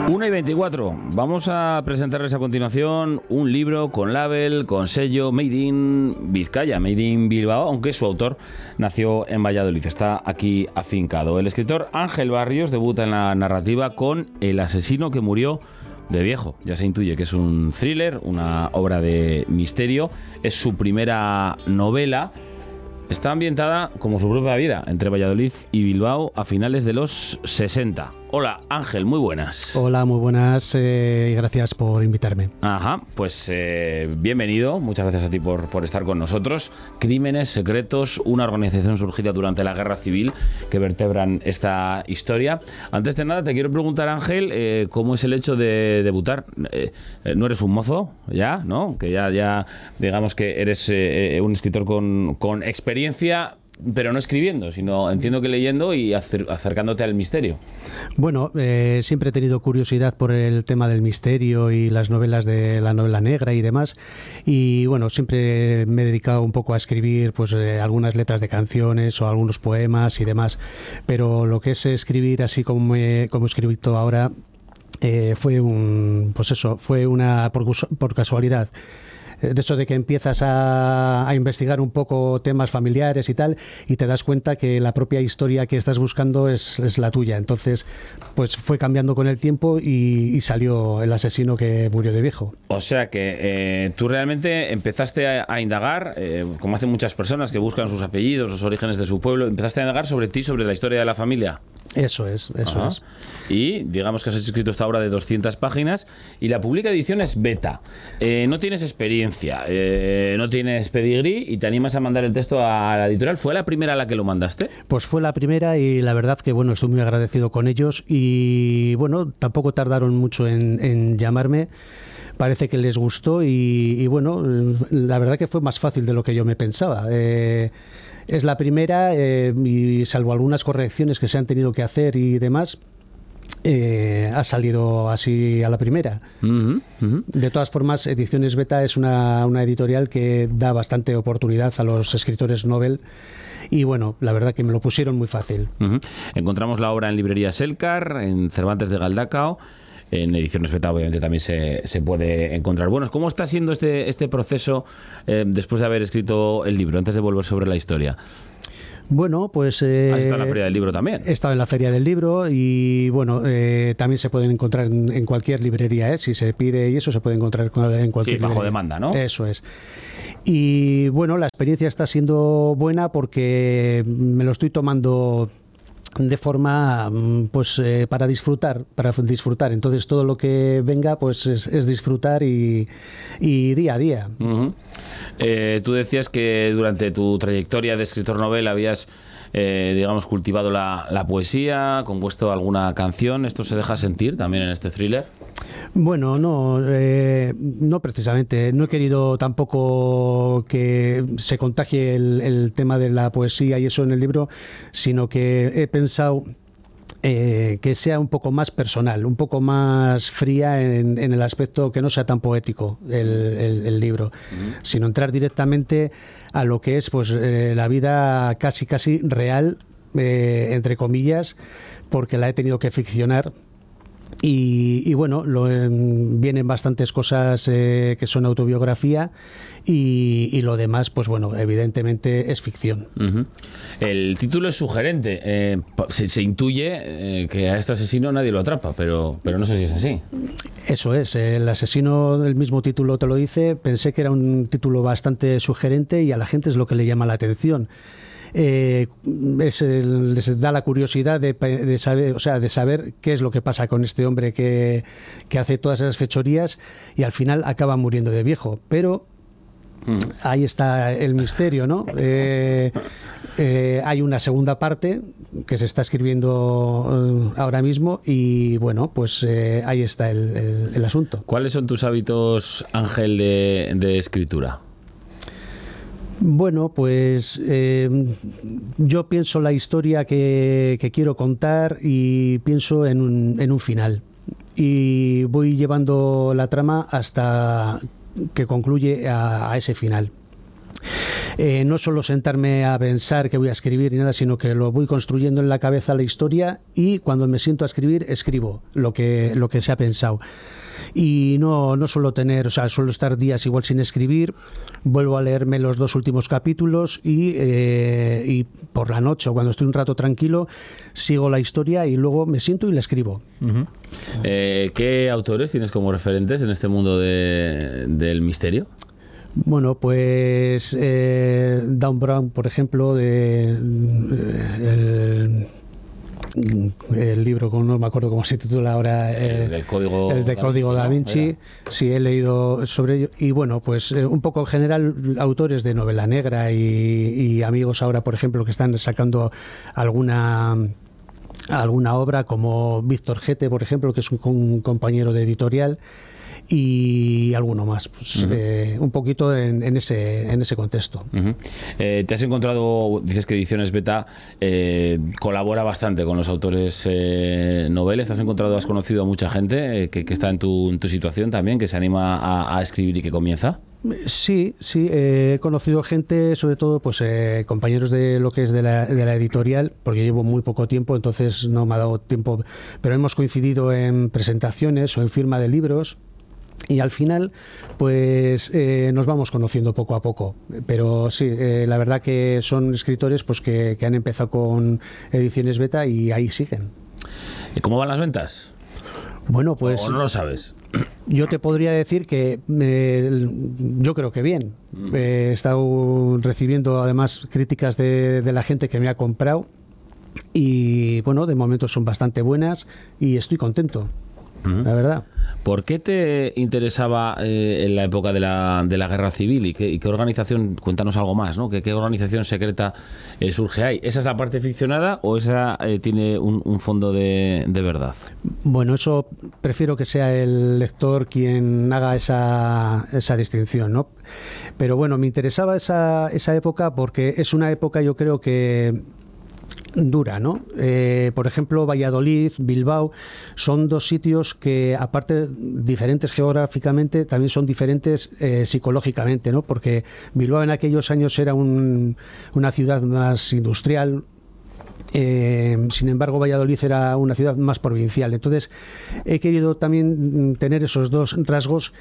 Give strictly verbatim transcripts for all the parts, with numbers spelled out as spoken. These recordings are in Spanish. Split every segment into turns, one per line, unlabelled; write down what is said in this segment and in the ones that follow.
una y veinticuatro. Vamos a presentarles a continuación un libro con label, con sello Made in Vizcaya, Made in Bilbao, aunque su autor nació en Valladolid, está aquí afincado. El escritor Ángel Barrios debuta en la narrativa con El asesino que murió de viejo. Ya se intuye que es un thriller, una obra de misterio. Es su primera novela. Está ambientada, como su propia vida, entre Valladolid y Bilbao a finales de los sesenta. Hola, Ángel, muy buenas.
Hola, muy buenas eh, y gracias por invitarme.
Ajá, pues eh, bienvenido, muchas gracias a ti por, por estar con nosotros. Crímenes Secretos, una organización surgida durante la Guerra Civil que vertebran esta historia. Antes de nada, te quiero preguntar, Ángel, eh, ¿cómo es el hecho de debutar? Eh, ¿No eres un mozo ya, no? Que ya, ya digamos que eres eh, un escritor con, con experiencia, pero no escribiendo, sino entiendo que leyendo y acer- acercándote al misterio.
Bueno, eh, siempre he tenido curiosidad por el tema del misterio y las novelas de la novela negra y demás, y bueno, siempre me he dedicado un poco a escribir pues eh, algunas letras de canciones o algunos poemas y demás, pero lo que es escribir así como, he, como he escrito ahora eh, fue un, pues eso, fue una por, por casualidad. De eso de que empiezas a, a investigar un poco temas familiares y tal, y te das cuenta que la propia historia que estás buscando es, es la tuya. Entonces, pues fue cambiando con el tiempo y, y salió El asesino que murió de viejo.
O sea que eh, tú realmente empezaste a, a indagar, eh, como hacen muchas personas que buscan sus apellidos, los orígenes de su pueblo, empezaste a indagar sobre ti, sobre la historia de la familia.
Eso es, eso
Ajá.
es.
Y digamos que has escrito esta obra de doscientas páginas y la publica Ediciones Beta. Eh, no tienes experiencia, eh, no tienes pedigrí y te animas a mandar el texto a la editorial. ¿Fue la primera a la que lo mandaste?
Pues fue la primera y la verdad que bueno, estoy muy agradecido con ellos y bueno, tampoco tardaron mucho en, en llamarme. Parece que les gustó y, y bueno, la verdad que fue más fácil de lo que yo me pensaba. Eh, es la primera eh, y salvo algunas correcciones que se han tenido que hacer y demás, eh, ha salido así a la primera.
Uh-huh, uh-huh.
De todas formas, Ediciones Beta es una, una editorial que da bastante oportunidad a los escritores novel. Y bueno, la verdad que me lo pusieron muy fácil.
Uh-huh. Encontramos la obra en librerías Elkar, en Cervantes de Galdacao. En Ediciones Beta obviamente también se, se puede encontrar. Bueno, ¿cómo está siendo este, este proceso eh, después de haber escrito el libro, antes de volver sobre la historia?
Bueno, pues... Eh,
Has estado en la Feria del Libro también.
He estado en la Feria del Libro y bueno, eh, también se pueden encontrar en, en cualquier librería, ¿eh? Si se pide y eso se puede encontrar en cualquier
Sí, bajo
librería.
demanda, ¿no?
Eso es. Y bueno, la experiencia está siendo buena porque me lo estoy tomando de forma pues eh, para disfrutar, para disfrutar. Entonces todo lo que venga pues es, es disfrutar y, y día a día.
Uh-huh. Eh, tú decías que durante tu trayectoria de escritor novel habías eh, digamos cultivado la, la poesía, compuesto alguna canción. ¿Esto se deja sentir también en este thriller?
Bueno, no, eh, no precisamente. No he querido tampoco que se contagie el, el tema de la poesía y eso en el libro, sino que he pensado eh, que sea un poco más personal, un poco más fría en, en el aspecto que no sea tan poético el, el, el libro, uh-huh. sino entrar directamente a lo que es pues eh, la vida casi casi real, eh, entre comillas, porque la he tenido que ficcionar. Y, y bueno, lo, eh, vienen bastantes cosas eh, que son autobiografía y, y lo demás, pues bueno, evidentemente es ficción.
Uh-huh. El título es sugerente. Eh, se, se intuye eh, que a este asesino nadie lo atrapa, pero, pero no sé si es así.
Eso es, el asesino, el mismo título te lo dice. Pensé que era un título bastante sugerente y a la gente es lo que le llama la atención. Eh, es el, les da la curiosidad de, de saber, o sea, de saber qué es lo que pasa con este hombre que, que hace todas esas fechorías y al final acaba muriendo de viejo. Pero mm. ahí está el misterio, ¿no? Eh, eh, hay una segunda parte que se está escribiendo eh, ahora mismo y bueno, pues eh, ahí está el, el, el asunto.
¿Cuáles son tus hábitos, Ángel, de, de escritura?
Bueno, pues eh, yo pienso la historia que, que quiero contar y pienso en un, en un final. Y voy llevando la trama hasta que concluye a, a ese final. Eh, no solo sentarme a pensar qué voy a escribir ni nada, sino que lo voy construyendo en la cabeza la historia y cuando me siento a escribir, escribo lo que, lo que se ha pensado. Y no, no suelo tener, o sea, suelo estar días igual sin escribir, vuelvo a leerme los dos últimos capítulos y, eh, y por la noche o cuando estoy un rato tranquilo, sigo la historia y luego me siento y la escribo.
Uh-huh. eh, ¿Qué autores tienes como referentes en este mundo de, del misterio?
Bueno, pues eh, Dan Brown, por ejemplo, de eh, el, el libro, no me acuerdo cómo se titula ahora, eh,
el del código,
el de Código Da Vinci, ¿no? Sí, he leído sobre ello. Y bueno, pues eh, un poco en general, autores de novela negra y, y amigos ahora, por ejemplo, que están sacando alguna... alguna obra, como Víctor Gete, por ejemplo, que es un, un compañero de editorial, y alguno más, pues, uh-huh. eh, un poquito en, en ese en ese contexto.
Uh-huh. Eh, te has encontrado, dices que Ediciones Beta eh, colabora bastante con los autores eh, noveles. ¿Te has encontrado, has conocido a mucha gente eh, que, que está en tu, en tu situación también, que se anima a, a escribir y que comienza?
Sí, sí, eh, he conocido gente, sobre todo pues eh, compañeros de lo que es de la, de la editorial, porque llevo muy poco tiempo, entonces no me ha dado tiempo, pero hemos coincidido en presentaciones o en firma de libros. Y al final, pues eh, nos vamos conociendo poco a poco. Pero sí, eh, la verdad que son escritores pues que, que han empezado con Ediciones Beta y ahí siguen.
¿Y cómo van las ventas?
Bueno, pues...
¿O no lo sabes?
Yo te podría decir que eh, yo creo que bien. Eh, he estado recibiendo además críticas de, de la gente que me ha comprado y bueno, de momento son bastante buenas y estoy contento. Uh-huh. La verdad.
¿Por qué te interesaba eh, en la época de la, de la guerra civil y qué, y qué organización, cuéntanos algo más, ¿no? ¿Qué, qué organización secreta eh, surge ahí? ¿Esa es la parte ficcionada o esa eh, tiene un, un fondo de, de verdad?
Bueno, eso prefiero que sea el lector quien haga esa, esa distinción, ¿no? Pero bueno, me interesaba esa, esa época porque es una época, yo creo que dura, ¿no? Eh, por ejemplo, Valladolid, Bilbao, son dos sitios que, aparte diferentes geográficamente, también son diferentes eh, psicológicamente, ¿no? Porque Bilbao en aquellos años era un, una ciudad más industrial. Eh, sin embargo, Valladolid era una ciudad más provincial. Entonces, he querido también tener esos dos rasgos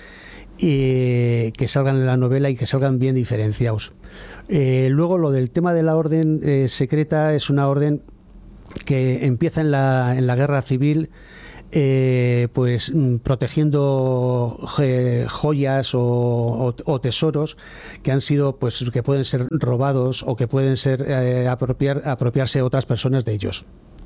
eh, que salgan en la novela y que salgan bien diferenciados. Eh, luego, lo del tema de la orden eh, secreta es una orden que empieza en la, en la guerra civil, eh, pues protegiendo eh, joyas o, o, o tesoros que han sido, pues que pueden ser robados o que pueden ser eh, apropiar, apropiarse otras personas de ellos.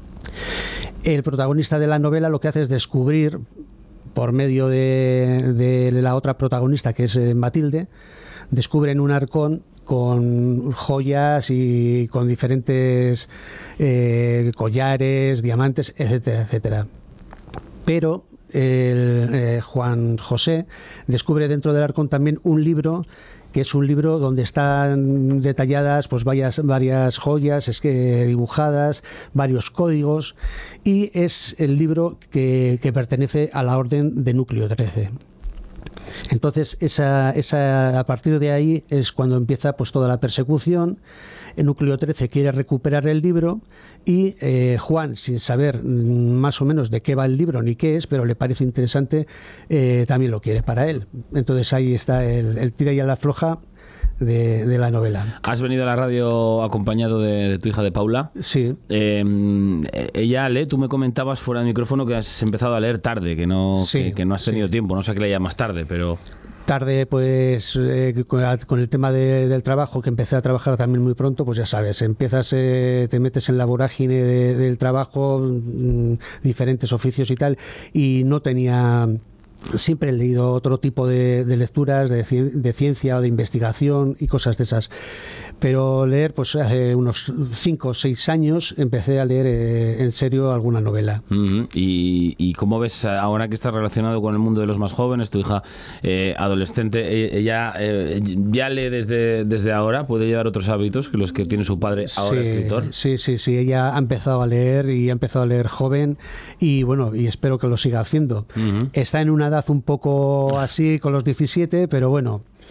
El protagonista de la novela lo que hace es descubrir, por medio de, de la otra protagonista, que es eh, Matilde, descubren un arcón con joyas y con diferentes eh, collares, diamantes, etcétera, etcétera. Pero el, eh, Juan José descubre dentro del arcón también un libro, que es un libro donde están detalladas pues varias, varias joyas es que dibujadas, varios códigos, y es el libro que, que pertenece a la Orden de Núcleo trece. Entonces, esa, esa, a partir de ahí es cuando empieza pues toda la persecución. El Núcleo trece quiere recuperar el libro y eh, Juan, sin saber más o menos de qué va el libro ni qué es, pero le parece interesante, eh, también lo quiere para él. Entonces ahí está el, el tira y a la afloja de, de la novela.
Has venido a la radio acompañado de, de tu hija, de Paula.
Sí.
Eh, ella lee, tú me comentabas fuera del micrófono que has empezado a leer tarde, que no, sí, que, que no has tenido sí. tiempo, no sé qué leía más tarde, pero...
Tarde, pues eh, con, con el tema de, del trabajo, que empecé a trabajar también muy pronto, pues ya sabes, empiezas, eh, te metes en la vorágine de, del trabajo, mmm, diferentes oficios y tal, y no tenía... Siempre he leído otro tipo de, de lecturas de, de ciencia o de investigación y cosas de esas. Pero leer, pues hace unos cinco o seis años empecé a leer eh, en serio alguna novela.
Uh-huh. ¿Y, ¿Y cómo ves ahora que estás relacionado con el mundo de los más jóvenes, tu hija eh, adolescente, ella eh, ya lee desde, desde ahora, puede llevar otros hábitos que los que tiene su padre ahora
sí,
escritor?
Sí, sí, sí, ella ha empezado a leer y ha empezado a leer joven y bueno, y espero que lo siga haciendo. Uh-huh. Está en una edad un poco así con los diecisiete, pero bueno,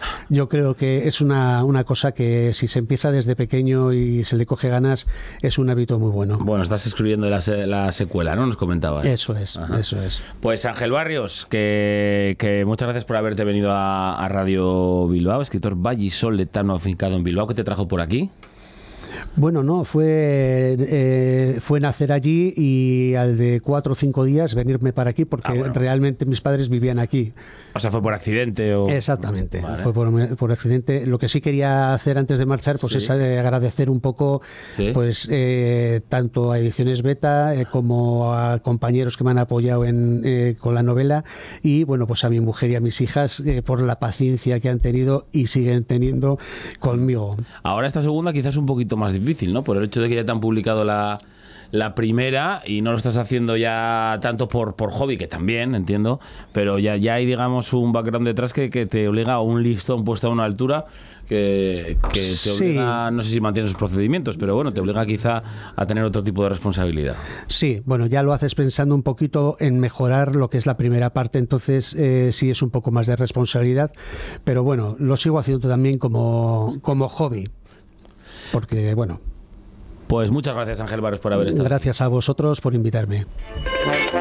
yo creo que es una, una cosa que si se empieza desde pequeño y se le coge ganas, es un hábito muy bueno.
Bueno, estás escribiendo la, se la secuela, ¿no? Nos comentabas.
Eso es, Ajá. eso es.
Pues Ángel Barrios, que, que muchas gracias por haberte venido a, a Radio Bilbao, escritor vallisoletano afincado en Bilbao. ¿Qué te trajo por aquí?
Bueno, no, fue eh, fue nacer allí y al de cuatro o cinco días venirme para aquí porque ah, bueno. realmente mis padres vivían aquí.
O sea, ¿fue por accidente? O...
Exactamente, vale. fue por, por accidente. Lo que sí quería hacer antes de marchar pues sí. es eh, agradecer un poco ¿Sí? pues eh, tanto a Ediciones Beta eh, como a compañeros que me han apoyado en, eh, con la novela y bueno, pues a mi mujer y a mis hijas eh, por la paciencia que han tenido y siguen teniendo conmigo.
Ahora esta segunda quizás un poquito más difícil, ¿no? Por el hecho de que ya te han publicado la, la primera y no lo estás haciendo ya tanto por, por hobby, que también, entiendo, pero ya, ya hay, digamos, un background detrás que, que te obliga a un listón puesto a una altura que, que te obliga, sí. no sé si mantienes sus procedimientos, pero bueno, te obliga quizá a tener otro tipo de responsabilidad.
Sí, bueno, ya lo haces pensando un poquito en mejorar lo que es la primera parte, entonces eh, sí es un poco más de responsabilidad, pero bueno, lo sigo haciendo también como, como hobby. Porque, bueno...
Pues muchas gracias, Ángel Barrios, por haber estado.
Gracias a vosotros por invitarme.